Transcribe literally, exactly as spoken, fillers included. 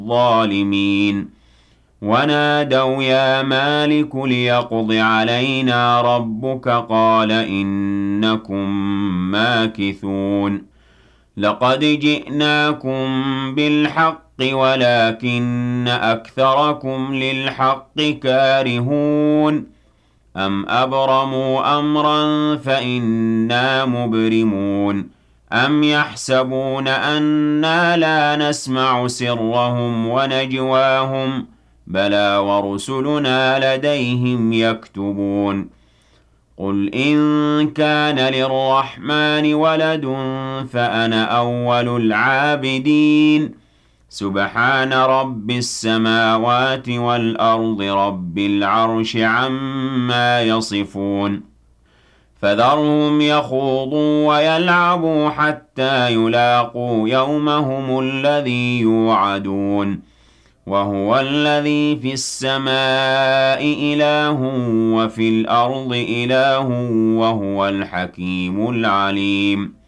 الظالمين ونادوا يا مالك ليقض علينا ربك قال إنكم ماكثون لقد جئناكم بالحق ولكن أكثركم للحق كارهون أم أبرموا أمرا فإنا مبرمون أم يحسبون أنا لا نسمع سرهم ونجواهم بلى ورسلنا لديهم يكتبون قل إن كان للرحمن ولد فأنا أول العابدين سبحان رب السماوات والأرض رب العرش عما يصفون فذرهم يخوضوا ويلعبوا حتى يلاقوا يومهم الذي يوعدون وهو الذي في السماء إله وفي الأرض إله وهو الحكيم العليم